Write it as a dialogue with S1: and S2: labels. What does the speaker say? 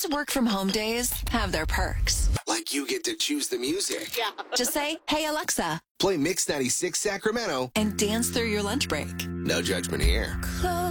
S1: These work from home days have their perks.
S2: Like you get to choose the music.
S3: Yeah.
S1: Just say, hey, Alexa,
S2: Play Mix 96 Sacramento.
S1: and dance through your lunch break.
S2: No judgment here.
S1: Close